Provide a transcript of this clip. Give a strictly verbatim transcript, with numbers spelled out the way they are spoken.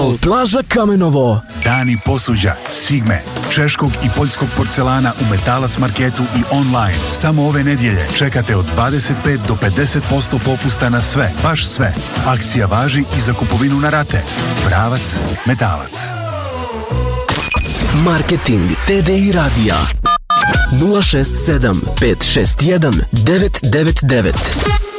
Plaža Kamenovo. Dani posuđa, Sigme, češkog i poljskog porcelana u Metalac marketu i online. Samo ove nedjelje čekate od dvadeset pet do pedeset posto popusta na sve, baš sve. Akcija važi i za kupovinu na rate. Pravac Metalac. Marketing T D I radija nula šest sedam pet šest jedan devet devet devet.